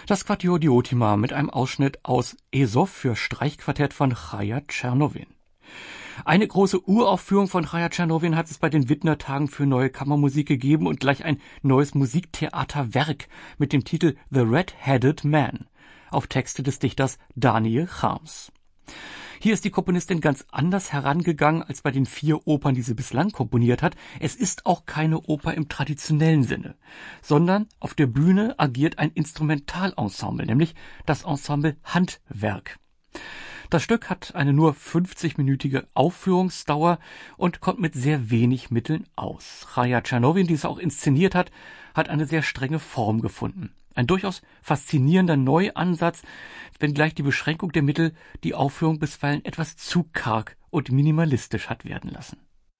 Das Quartier Diotima mit einem Ausschnitt aus Esow für Streichquartett von Chaja Tschernowin. Eine große Uraufführung von Chaja Tschernowin hat es bei den Widner-Tagen für neue Kammermusik gegeben und gleich ein neues Musiktheaterwerk mit dem Titel The Red-Headed Man auf Texte des Dichters Daniel Charms. Hier ist die Komponistin ganz anders herangegangen als bei den 4 Opern, die sie bislang komponiert hat. Es ist auch keine Oper im traditionellen Sinne, sondern auf der Bühne agiert ein Instrumentalensemble, nämlich das Ensemble Handwerk. Das Stück hat eine nur 50-minütige Aufführungsdauer und kommt mit sehr wenig Mitteln aus. Chaja Tschernowin, die es auch inszeniert hat, hat eine sehr strenge Form gefunden. Ein durchaus faszinierender Neuansatz, wenngleich die Beschränkung der Mittel die Aufführung bisweilen etwas zu karg und minimalistisch hat werden lassen.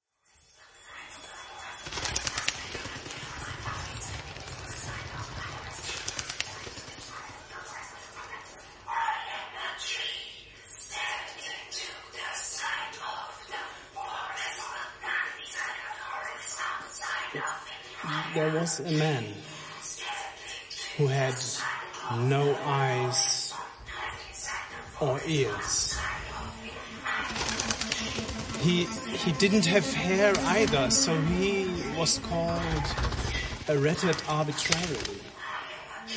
There was a man who had no eyes or ears. He didn't have hair either, so he was called arrested arbitrarily.